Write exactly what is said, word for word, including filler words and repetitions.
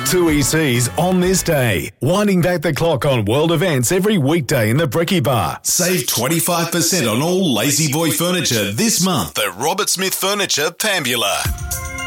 Two E Cs on this day. Winding back the clock on world events every weekday in the Bricky Bar. Save twenty-five percent on all Lazy Boy furniture this month at Robert Smith Furniture, Pambula.